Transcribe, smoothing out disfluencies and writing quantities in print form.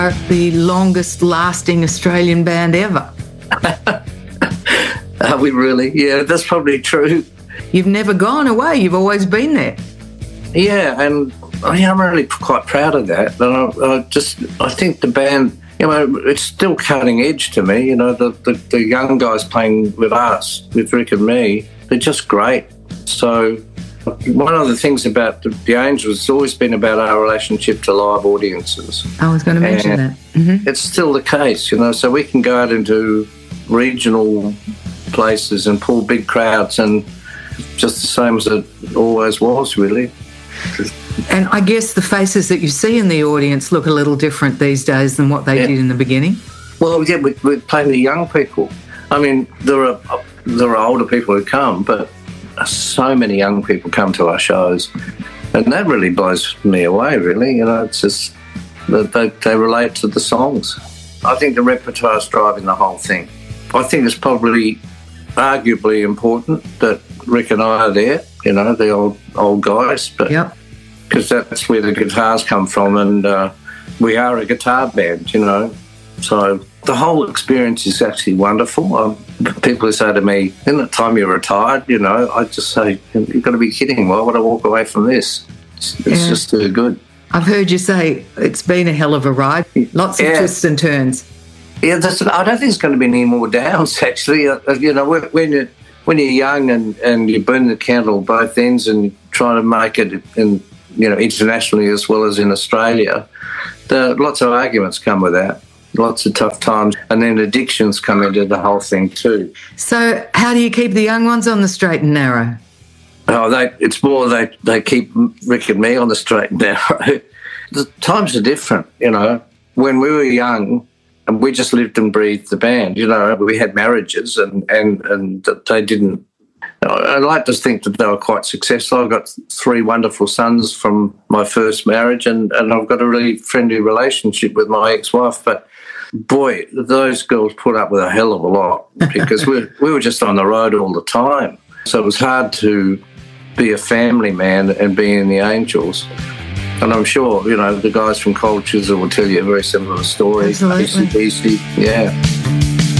the longest lasting Australian band ever. Are we really? Yeah, that's probably true. You've never gone away. You've always been there. Yeah, and I'm really quite proud of that. And I think the band, it's still cutting edge to me. The young guys playing with us, with Rick and me, they're just great. So one of the things about the Angels has always been about our relationship to live audiences. I was going to mention that. Mm-hmm. It's still the case, so we can go out into regional places and pull big crowds, and just the same as it always was, really. And I guess the faces that you see in the audience look a little different these days than what they did in the beginning. Well, yeah, we're playing the young people. I mean, there are older people who come, but so many young people come to our shows, and that really blows me away, really. It's just that they relate to the songs. I think the repertoire is driving the whole thing. I think it's probably arguably important that Rick and I are there, the old guys, but because that's where the guitars come from, and we are a guitar band, So the whole experience is actually wonderful. People who say to me, in the time you're retired, I just say, you've got to be kidding. Why would I walk away from this? It's just too good. I've heard you say it's been a hell of a ride. Lots of twists and turns. Yeah, I don't think there's going to be any more downs, actually. When you're young and you burn the candle both ends and try to make it internationally as well as in Australia, lots of arguments come with that. Lots of tough times, and then addictions come into the whole thing too. So how do you keep the young ones on the straight and narrow? It's more they keep Rick and me on the straight and narrow. The times are different, When we were young, and we just lived and breathed the band, we had marriages and they didn't. I like to think that they were quite successful. I've got 3 wonderful sons from my first marriage, and I've got a really friendly relationship with my ex-wife. But boy, those girls put up with a hell of a lot because we were just on the road all the time. So it was hard to be a family man and be in the Angels. And I'm sure, the guys from Cold Chisel will tell you a very similar story. Absolutely. AC/DC, yeah.